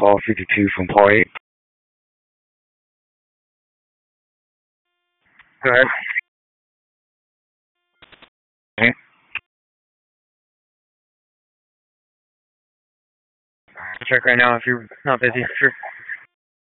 call 52 from Paul 8. Go ahead. Okay. I'll check right now if you're not busy. Sure.